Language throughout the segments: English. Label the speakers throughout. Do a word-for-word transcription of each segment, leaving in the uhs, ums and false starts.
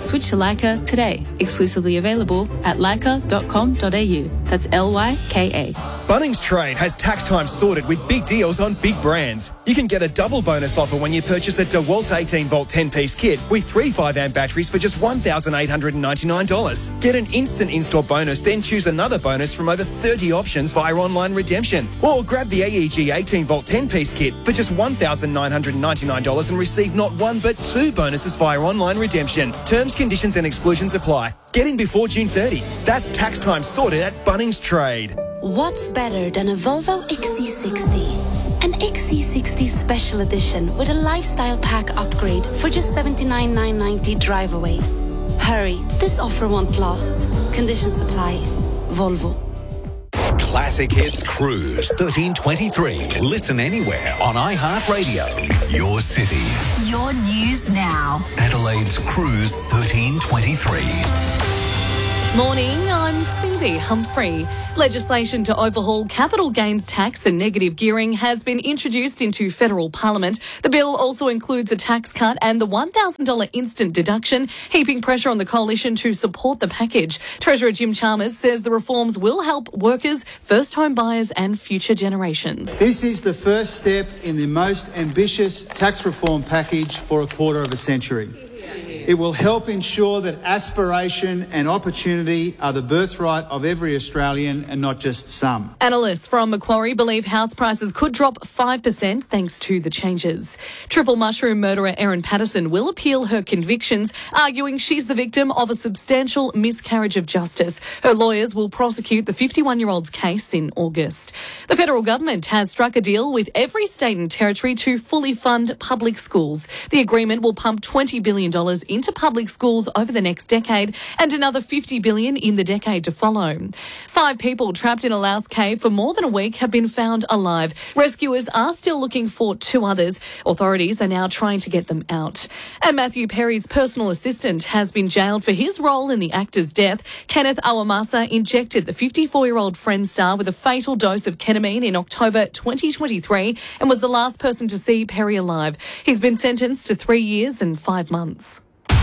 Speaker 1: Switch to Leica today. Exclusively available at leica dot com dot a u. That's L Y K A.
Speaker 2: Bunnings Trade has tax time sorted with big deals on big brands. You can get a double bonus offer when you purchase a DeWalt eighteen volt ten piece kit with three five amp batteries for just one thousand eight hundred ninety-nine dollars. Get an instant in-store bonus, then choose another bonus from over thirty options via online redemption. Or grab the A E G eighteen volt ten piece kit for just one thousand nine hundred ninety-nine dollars and receive not one but two bonuses via online redemption. Terms, conditions and exclusions apply. Get in before June thirtieth. That's tax time sorted at Bunnings Trade.
Speaker 3: What's better than a Volvo X C sixty? An X C sixty Special Edition with a lifestyle pack upgrade for just seventy-nine thousand nine hundred ninety drive away. Hurry, this offer won't last. Conditions apply. Volvo.
Speaker 4: Classic Hits Cruise thirteen twenty-three. Listen anywhere on iHeartRadio. Your city.
Speaker 5: Your news now.
Speaker 4: Adelaide's Cruise thirteen twenty-three.
Speaker 6: Morning, I'm Phoebe Humphrey. Legislation to overhaul capital gains tax and negative gearing has been introduced into federal parliament. The bill also includes a tax cut and the one thousand dollars instant deduction, heaping pressure on the coalition to support the package. Treasurer Jim Chalmers says the reforms will help workers, first home buyers and future generations.
Speaker 7: This is the first step in the most ambitious tax reform package for a quarter of a century. It will help ensure that aspiration and opportunity are the birthright of every Australian and not just some.
Speaker 6: Analysts from Macquarie believe house prices could drop five percent thanks to the changes. Triple mushroom murderer Erin Patterson will appeal her convictions, arguing she's the victim of a substantial miscarriage of justice. Her lawyers will prosecute the fifty-one-year-old's case in August. The federal government has struck a deal with every state and territory to fully fund public schools. The agreement will pump twenty billion dollars into public schools over the next decade and another fifty billion dollars in the decade to follow. Five people trapped in a Laos cave for more than a week have been found alive. Rescuers are still looking for two others. Authorities are now trying to get them out. And Matthew Perry's personal assistant has been jailed for his role in the actor's death. Kenneth Awamasa injected the fifty-four-year-old Friends star with a fatal dose of ketamine in October twenty twenty-three and was the last person to see Perry alive. He's been sentenced to three years and five months.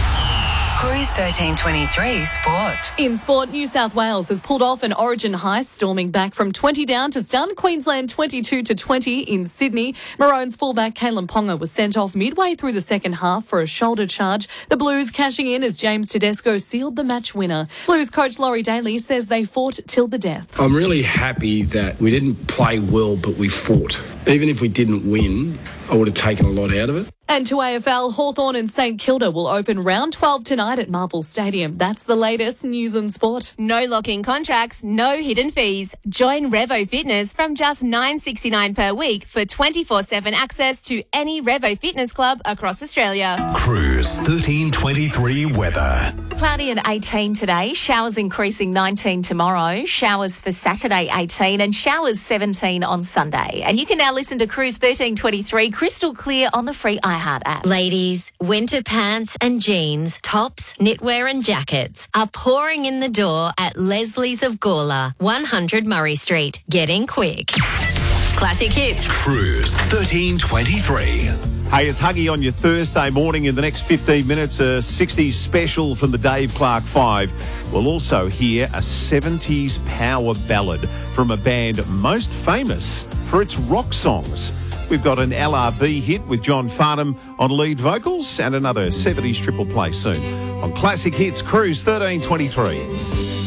Speaker 5: Cruise thirteen twenty-three Sport.
Speaker 6: In sport, New South Wales has pulled off an Origin heist, storming back from twenty down to stun Queensland twenty-two to twenty in Sydney. Maroons fullback Kalen Ponga was sent off midway through the second half for a shoulder charge. The Blues cashing in as James Tedesco sealed the match winner. Blues coach Laurie Daly says they fought till the death.
Speaker 8: I'm really happy that we didn't play well, but we fought. Even if we didn't win, I would have taken a lot out of it.
Speaker 6: And to A F L, Hawthorn and St Kilda will open round twelve tonight at Marvel Stadium. That's the latest news and sport.
Speaker 9: No lock-in contracts, no hidden fees. Join Revo Fitness from just nine dollars sixty-nine per week for twenty-four seven access to any Revo Fitness club across Australia.
Speaker 4: Cruise thirteen twenty-three weather.
Speaker 10: Cloudy and eighteen today, showers increasing nineteen tomorrow, showers for Saturday eighteen and showers seventeen on Sunday. And you can now listen to Cruise thirteen twenty-three crystal clear on the free iHeart app.
Speaker 11: Ladies, winter pants and jeans, tops, knitwear and jackets are pouring in the door at Leslie's of Gawler, one hundred Murray Street. Get in quick. Classic Hits.
Speaker 4: Cruise thirteen twenty-three.
Speaker 12: Hey, it's Huggy on your Thursday morning. In the next fifteen minutes, a sixties special from the Dave Clark Five. We'll also hear a seventies power ballad from a band most famous for its rock songs. We've got an L R B hit with John Farnham on lead vocals and another seventies triple play soon on Classic Hits Cruise thirteen twenty-three.